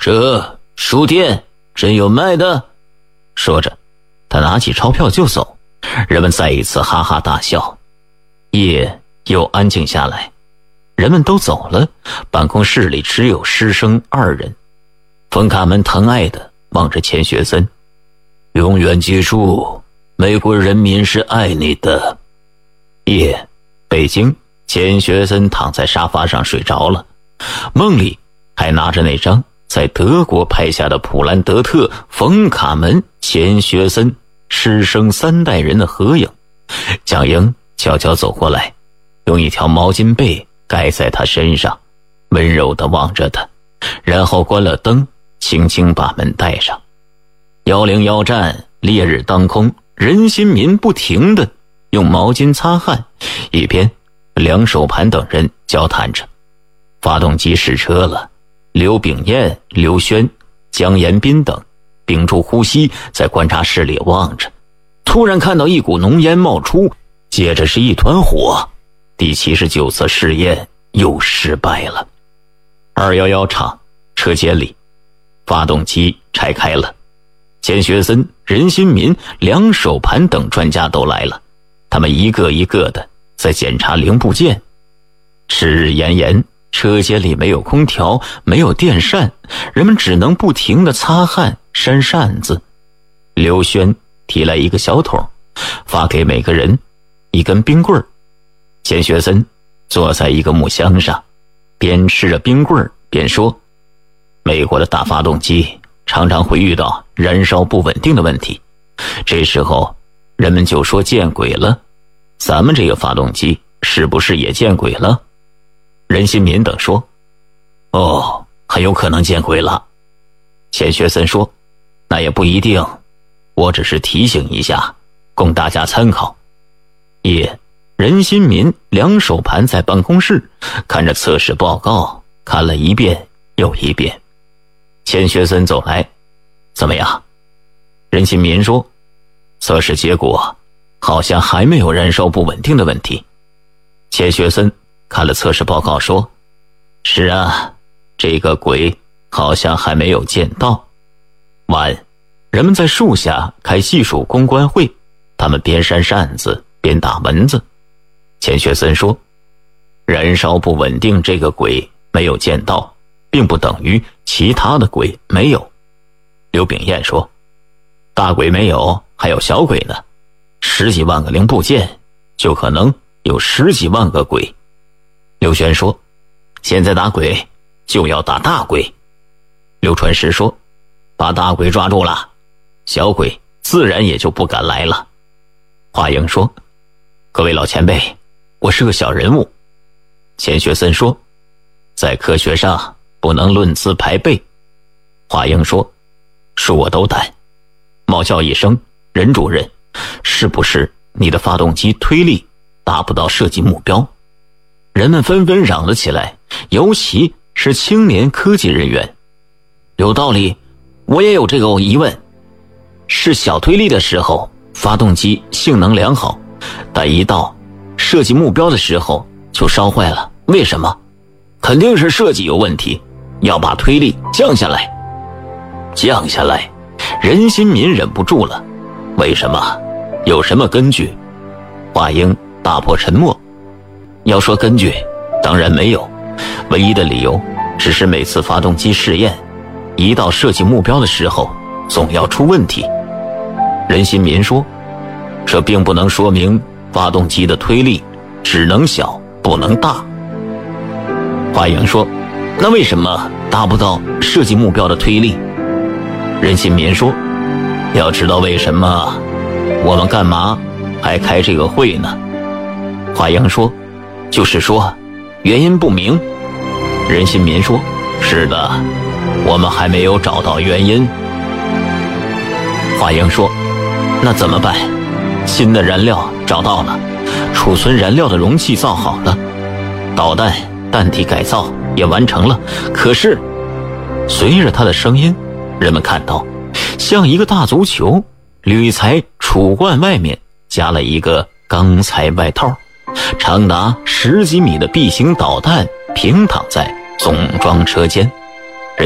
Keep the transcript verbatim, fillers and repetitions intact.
这书店真有卖的？说着，他拿起钞票就走。人们再一次哈哈大笑。夜又安静下来，人们都走了，办公室里只有师生二人。冯卡门疼爱地望着钱学森，永远记住，美国人民是爱你的。夜，北京，钱学森躺在沙发上睡着了，梦里还拿着那张在德国拍下的普兰德特、冯卡门、钱学森师生三代人的合影。蒋英悄悄走过来，用一条毛巾被盖在他身上，温柔地望着他，然后关了灯，轻轻把门带上。幺零幺站，烈日当空，任新民不停地用毛巾擦汗，一边梁守盘等人交谈着。发动机试车了，刘炳彦、刘轩、江延斌等屏住呼吸，在观察室里望着。突然看到一股浓烟冒出，接着是一团火。第七十九次试验又失败了。二一一厂车间里，发动机拆开了。钱学森、任新民、梁守盘等专家都来了，他们一个一个的在检查零部件。赤日炎炎，车间里没有空调，没有电扇，人们只能不停地擦汗扇扇子。刘轩提来一个小桶，发给每个人一根冰棍儿。钱学森坐在一个木箱上，边吃着冰棍儿边说，美国的大发动机常常会遇到燃烧不稳定的问题，这时候人们就说见鬼了。咱们这个发动机是不是也见鬼了？任新民等说，哦，很有可能见鬼了。钱学森说，那也不一定，我只是提醒一下，供大家参考。夜，任新民、梁守盘在办公室看着测试报告，看了一遍又一遍。钱学森走来，怎么样？任新民说，测试结果好像还没有燃烧不稳定的问题。钱学森看了测试报告说，是啊，这个鬼好像还没有见到。晚，人们在树下开技术公关会，他们边扇扇子边打蚊子。钱学森说，燃烧不稳定这个鬼没有见到，并不等于其他的鬼没有。刘炳彦说，大鬼没有，还有小鬼呢，十几万个零部件，就可能有十几万个鬼。刘轩说，现在打鬼就要打大鬼。刘传石说，把大鬼抓住了，小鬼自然也就不敢来了。华英说，各位老前辈，我是个小人物。钱学森说，在科学上不能论资排辈。华英说，恕我斗胆，冒叫一声，任主任，是不是你的发动机推力达不到设计目标？人们纷纷嚷了起来，尤其是青年科技人员。有道理，我也有这个疑问。是小推力的时候，发动机性能良好，但一到设计目标的时候就烧坏了，为什么？肯定是设计有问题，要把推力降下来。降下来，任新民忍不住了，为什么？有什么根据？华英打破沉默，要说根据，当然没有，唯一的理由只是每次发动机试验，一到设计目标的时候总要出问题。任新民说，这并不能说明发动机的推力只能小不能大。华英说，那为什么达不到设计目标的推力？任新民说，要知道为什么，我们干嘛还开这个会呢？华英说，就是说原因不明。任新民说，是的，我们还没有找到原因。华英说，那怎么办？新的燃料找到了，储存燃料的容器造好了，导弹弹体改造也完成了，可是随着他的声音，人们看到像一个大足球，铝材储罐外面加了一个钢材外套，长达十几米的 B 型导弹平躺在总装车间。